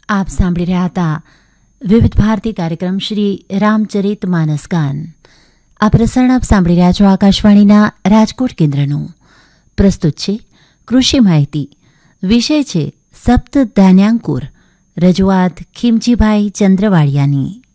આપ સાંભળી રહ્યા હતા વિવિધ ભારતી કાર્યક્રમ શ્રી રામચરિત માનસ ગાન. આ પ્રસારણ આપ સાંભળી રહ્યા છો આકાશવાણીના રાજકોટ કેન્દ્રનું. પ્રસ્તુત છે કૃષિ માહિતી. વિષય છે સપ્ત ધાન્યાંકુર. રજૂઆત ખીમજીભાઈ ચંદ્રવાડિયાની.